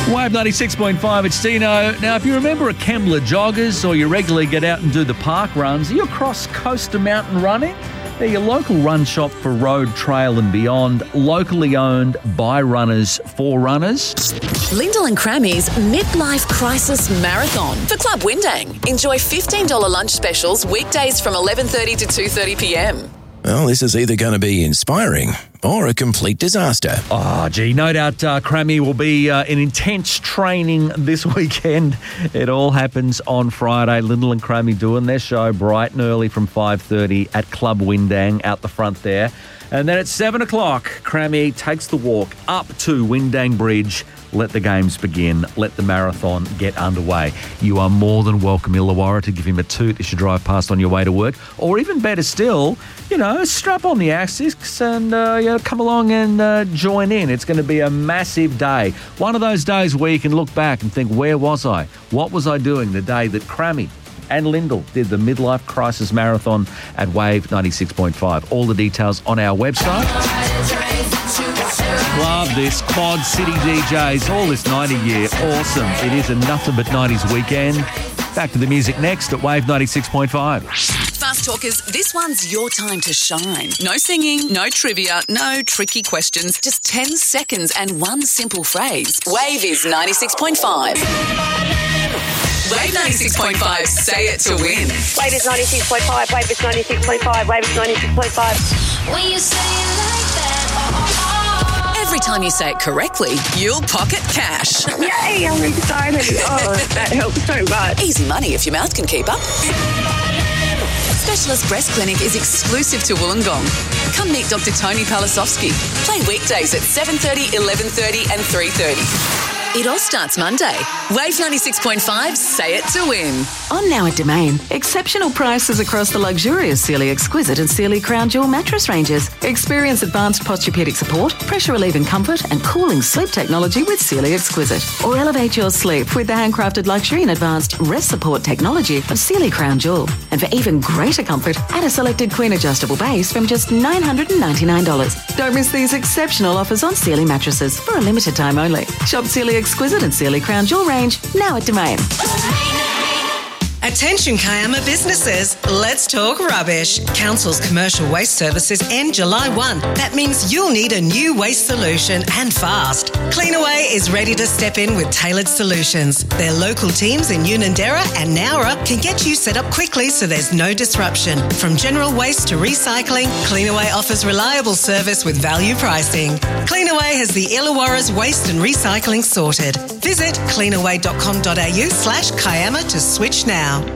Wave 96.5, it's Dino. Now, if you remember a Kembla Joggers or you regularly get out and do the park runs, are you across coast to mountain running? They're your local run shop for road, trail and beyond, locally owned by runners for runners. Lyndall and Crammy's Midlife Crisis Marathon for Club Windang. Enjoy $15 lunch specials weekdays from 11:30 to 2:30 p.m. Well, this is either going to be inspiring or a complete disaster. Oh, gee, no doubt Crammy will be in intense training this weekend. It all happens on Friday. Lyndall and Crammy doing their show bright and early from 5:30 at Club Windang out the front there. And then at 7 o'clock, Crammy takes the walk up to Windang Bridge. Let the games begin. Let the marathon get underway. You are more than welcome, Illawarra, to give him a toot as you drive past on your way to work. Or even better still, strap on the ASICs and come along and join in. It's going to be a massive day. One of those days where you can look back and think, where was I? What was I doing the day that Crammy and Lyndall did the Midlife Crisis Marathon at Wave 96.5. All the details on our website. Love this. Quad City DJs, all this 90 year. Awesome. It is a nothing but 90s weekend. Back to the music next at Wave 96.5. Fast Talkers, this one's your time to shine. No singing, no trivia, no tricky questions, just 10 seconds and one simple phrase. Wave is 96.5. Wave 96.5, say it to win. Wave is 96.5, Wave is 96.5, Wave is 96.5. When you say it like that, Every time you say it correctly, you'll pocket cash. Yay, I'm excited. Oh, that helps so much. Easy money if your mouth can keep up. Specialist Breast Clinic is exclusive to Wollongong. Come meet Dr. Tony Palasovsky. Play weekdays at 7:30, 11:30 and 3:30. It all starts Monday. Wave 96.5, say it to win. On now at Domain, exceptional prices across the luxurious Sealy Exquisite and Sealy Crown Jewel mattress ranges. Experience advanced posturepedic support, pressure relieving comfort and cooling sleep technology with Sealy Exquisite. Or elevate your sleep with the handcrafted luxury and advanced rest support technology of Sealy Crown Jewel. And for even greater comfort, add a selected queen adjustable base from just $999. Don't miss these exceptional offers on Sealy mattresses for a limited time only. Shop Sealy Exquisite and Sealy Crown Jewel range now at Domain. Attention Kiama businesses, let's talk rubbish. Council's commercial waste services end July 1. That means you'll need a new waste solution and fast. Cleanaway is ready to step in with tailored solutions. Their local teams in Unanderra and Nowra can get you set up quickly so there's no disruption. From general waste to recycling, Cleanaway offers reliable service with value pricing. Cleanaway has the Illawarra's waste and recycling sorted. Visit cleanaway.com.au/Kiama to switch now.